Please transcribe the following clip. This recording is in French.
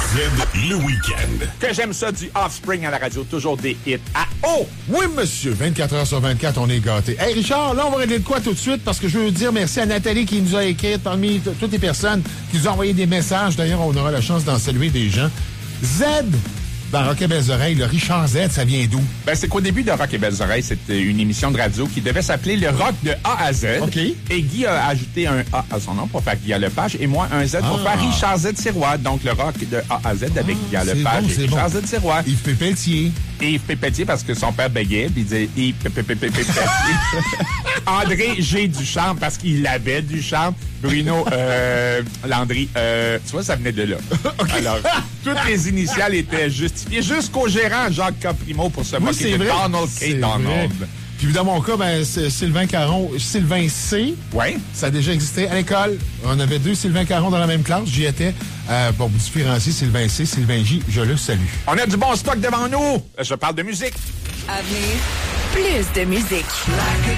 le week-end. Que j'aime ça du Offspring à la radio. Toujours des hits à eau. Oui, monsieur. 24 heures sur 24, on est gâtés. Hey, Richard, là, on va régler de quoi tout de suite parce que je veux dire merci à Nathalie qui nous a écrit parmi toutes les personnes qui nous ont envoyé des messages. D'ailleurs, on aura la chance d'en saluer des gens. Z, dans Rock et Belles Oreilles, le Richard Z, ça vient d'où? Ben, c'est qu'au début de Rock et Belles Oreilles, c'était une émission de radio qui devait s'appeler le Rock de A à Z. OK. Et Guy a ajouté un A à son nom pour faire Guy Lepage et moi un Z pour faire Richard Z Sirois. Donc, le Rock de A à Z avec Guy Lepage et Richard Z Sirois. Yves Pépeltier. Et Yves Pépeltier parce que son père bégayait puis il disait Yves Pépeltier. André G. Ducharme parce qu'il avait du charme. Bruno Landry, tu vois, ça venait de là. Okay. Alors, toutes les initiales étaient justifiées jusqu'au gérant Jacques Caprimo pour se moquer de Donald K. Donald. Puis dans mon cas, ben, Sylvain Caron, Sylvain C. Oui. Ça a déjà existé à l'école. On avait 2 Sylvain Caron dans la même classe. J'y étais. Pour vous différencier, Sylvain C, Sylvain J, je le salue. On a du bon stock devant nous. Je parle de musique. À venir, plus de musique.